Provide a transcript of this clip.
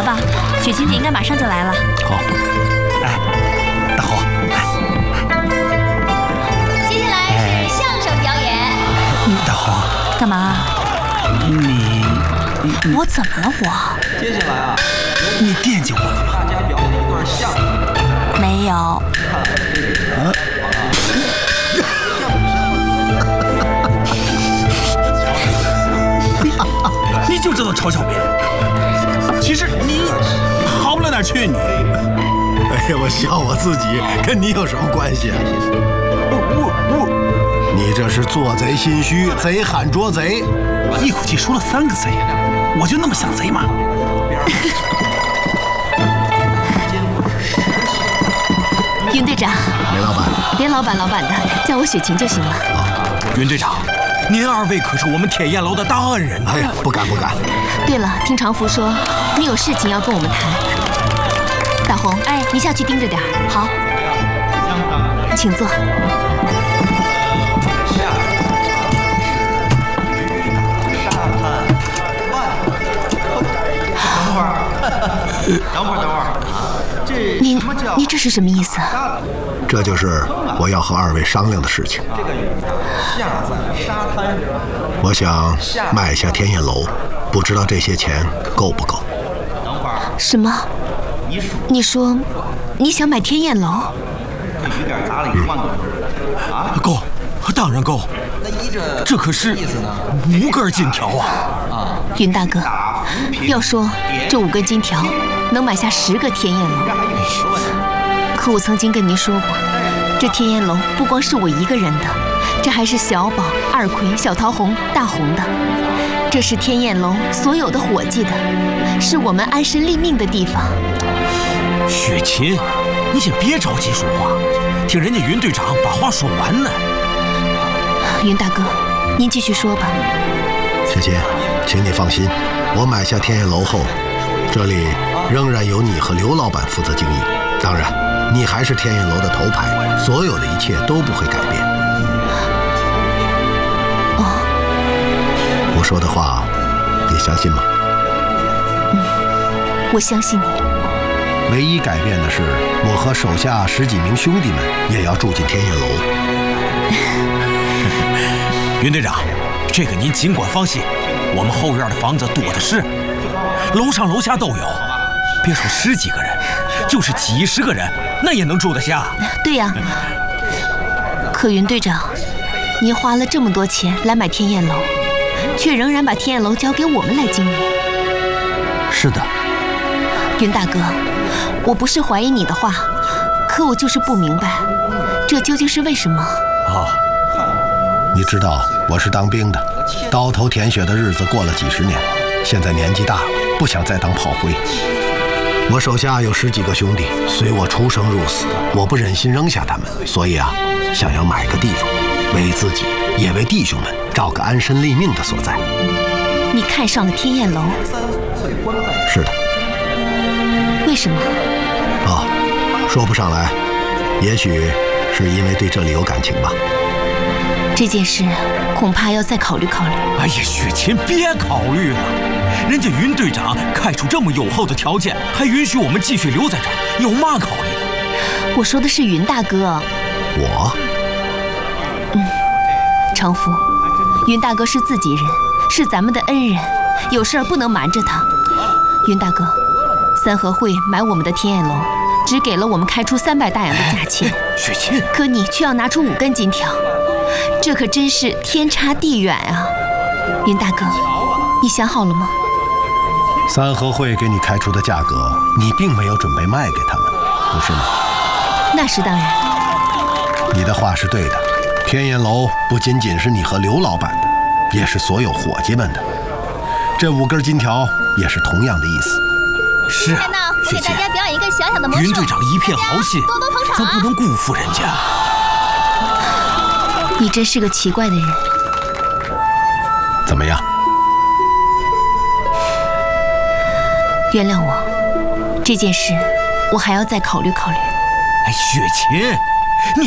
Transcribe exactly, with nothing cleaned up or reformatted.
吧，雪晴姐应该马上就来了。 好，哎，大红， 接下来是相声表演。 大红， 干嘛？ 你你我怎么了我？ 接下来啊， 你惦记我了吗？ 大家表演一段相声。 没有。 啊？你你就知道嘲笑别人，其实你好不了哪儿去你。 哎呀，我笑我自己，跟你有什么关系啊？ 我我你这是做贼心虚，贼喊捉贼， 一口气说了三个贼，我就那么想贼吗？ 云队长， 雷老板， 别老板老板的，叫我雪晴就行了。 云队长，您二位可是我们天燕楼的大恩人呐！ 哎呀，不敢不敢。 对了，听常福说你有事情要跟我们谈。大红，哎，你下去盯着点儿。 好， 请坐。 等会儿，等会儿，等会儿，这你什么叫你这是什么意思啊？ 这就是我要和二位商量的事情。 这个雨下在沙滩上， 我想卖下天燕楼，不知道这些钱够不够？ 等会儿什么？ 你数你说你想买天燕楼？ 这雨点砸了一万个啊？ 够，当然够。 那依着这可是意思呢？ 五根金条啊！ 啊， 云大哥，要说这五根金条能买下十个天燕楼， 这还有十万。 可我曾经跟您说过，这天燕楼不光是我一个人的，这还是小宝、二奎、小桃红、大红的，这是天燕楼所有的伙计的，是我们安身立命的地方。 雪琴，你先别着急说话，听人家云队长把话说完呢。 云大哥，您继续说吧。 雪琴，请你放心，我买下天燕楼后，这里仍然由你和刘老板负责经营。当然，你还是天燕楼的头牌，所有的一切都不会改变。 哦， 我说的话，你相信吗？ 嗯，我相信你。 唯一改变的是，我和手下十几名兄弟们也要住进天燕楼。 云队长，这个您尽管放心，我们后院的房子多的是，楼上楼下都有。别说十几个人，就是几十个人，那也能住得下。 对呀、啊，可云队长，您花了这么多钱来买天燕楼，却仍然把天燕楼交给我们来经营。 是的， 云大哥，我不是怀疑你的话，可我就是不明白，这究竟是为什么？ 哦，你知道我是当兵的，刀头舔血的日子过了几十年，现在年纪大了，不想再当炮灰。我手下有十几个兄弟，随我出生入死，我不忍心扔下他们，所以啊，想要买个地方，为自己也为弟兄们找个安身立命的所在。 你看上了天燕楼？ 是的。 为什么？ 哦，说不上来，也许是因为对这里有感情吧。 这件事恐怕要再考虑考虑。 哎呀，雪琴，别考虑了，人家云队长开出这么优厚的条件，还允许我们继续留在这儿，有嘛考虑的？ 我说的是云大哥。 我？ 嗯，常福，云大哥是自己人，是咱们的恩人，有事儿不能瞒着他。云大哥，三合会买我们的天燕楼，只给了我们开出三百大洋的价钱。 雪琴， 可你却要拿出五根金条，这可真是天差地远啊！云大哥，你想好了吗？ 三合会给你开出的价格，你并没有准备卖给他们，不是吗？ 那是当然。 你的话是对的，天燕楼不仅仅是你和刘老板的，也是所有伙计们的。这五根金条也是同样的意思。 是啊， 我给大家表演一个小小的魔术。 云队长一片好心， 多多捧场啊！ 咱不能辜负人家。 你真是个奇怪的人。 怎么样？ 原谅我，这件事我还要再考虑考虑。 哎，雪琴。